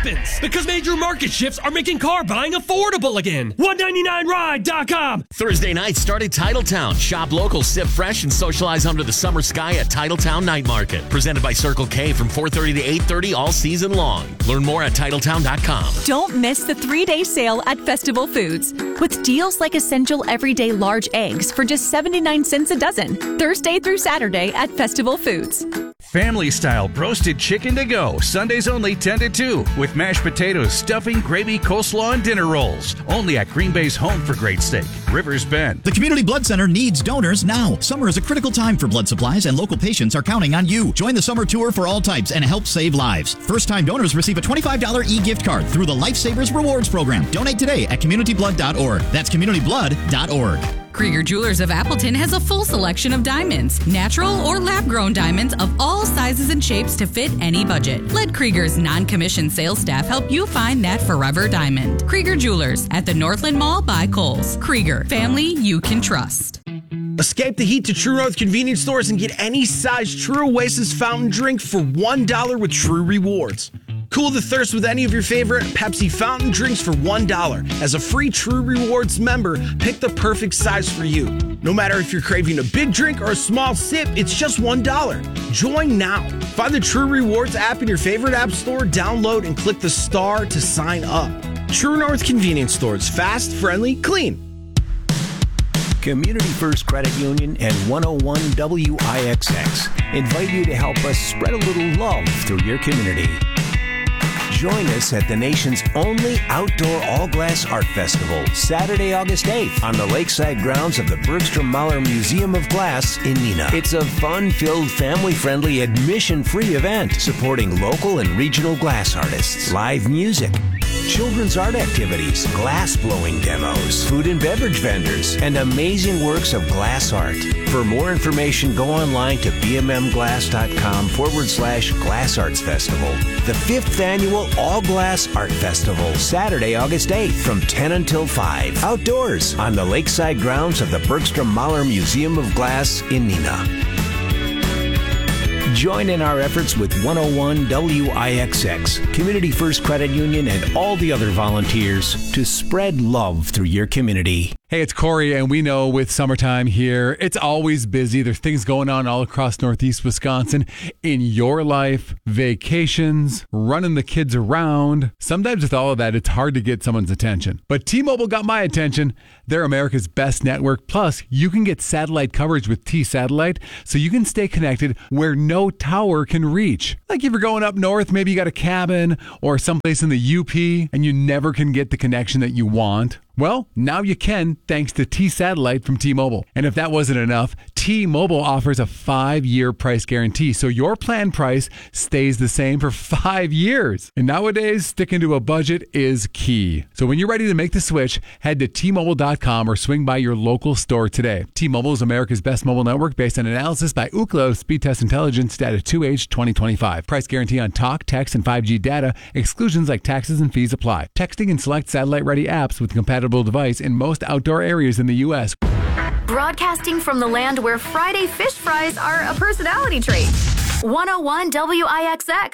happens because major market shifts are making car buying affordable again. 199ride.com. Thursday night, start at Titletown. Shop local, sip fresh, and socialize under the summer sky at Titletown Night Market. Presented by Circle K from 4:30 to 8:30 all season long. Learn more at Titletown.com. Don't miss the 3-day sale at Festival Foods with deals like Essential Everyday Large Eggs for just 79 cents a dozen. Thursday through Saturday at Festival Foods. Family-style roasted chicken to go. Sundays only 10 to 2 with mashed potatoes, stuffing, gravy, coleslaw, and dinner rolls. Only at Green Bay's home for great steak, Rivers Bend. The Community Blood Center needs donors now. Summer is a critical time for blood supplies, and local patients are counting on you. Join the summer tour for all types and help save lives. First-time donors receive a $25 e-gift card through the Lifesavers Rewards Program. Donate today at communityblood.org. That's communityblood.org. Krieger Jewelers of Appleton has a full selection of diamonds, natural or lab-grown diamonds of all sizes and shapes to fit any budget. Let Krieger's non-commissioned sales staff help you find that forever diamond. Krieger Jewelers at the Northland Mall by Kohl's. Krieger, family you can trust. Escape the heat to True North convenience stores and get any size True Oasis fountain drink for $1 with True Rewards. Cool the thirst with any of your favorite Pepsi fountain drinks for $1. As a free True Rewards member, pick the perfect size for you. No matter if you're craving a big drink or a small sip, it's just $1. Join now. Find the True Rewards app in your favorite app store, download, and click the star to sign up. True North convenience stores. Fast, friendly, clean. Community First Credit Union and 101 WIXX invite you to help us spread a little love through your community. Join us at the nation's only outdoor all-glass art festival, Saturday, August 8th, on the lakeside grounds of the Bergstrom Mahler Museum of Glass in Neenah. It's a fun-filled, family-friendly, admission-free event supporting local and regional glass artists, live music, children's art activities, glass-blowing demos, food and beverage vendors, and amazing works of glass art. For more information, go online to bmmglass.com/Glass Arts Festival. The 5th annual All Glass Art Festival, Saturday, August 8th from 10 until 5. Outdoors on the lakeside grounds of the Bergstrom Mahler Museum of Glass in Neenah. Join in our efforts with 101 WIXX, Community First Credit Union, and all the other volunteers to spread love through your community. Hey, it's Corey, and we know with summertime here, it's always busy. There's things going on all across Northeast Wisconsin. In your life, vacations, running the kids around. Sometimes with all of that, it's hard to get someone's attention. But T-Mobile got my attention. They're America's best network. Plus, you can get satellite coverage with T-Satellite, so you can stay connected where no tower can reach. Like if you're going up north, maybe you got a cabin or someplace in the UP, and you never can get the connection that you want. Well, now you can thanks to T-Satellite from T-Mobile. And if that wasn't enough, T-Mobile offers a 5-year price guarantee, so your plan price stays the same for 5 years. And nowadays, sticking to a budget is key. So when you're ready to make the switch, head to T-Mobile.com or swing by your local store today. T-Mobile is America's best mobile network based on analysis by Ookla Speed Test Intelligence data 2H 2025. Price guarantee on talk, text, and 5G data. Exclusions like taxes and fees apply. Texting and select satellite-ready apps with compatible device in most outdoor areas in the U.S. Broadcasting from the land where Friday fish fries are a personality trait. 101 WIXX.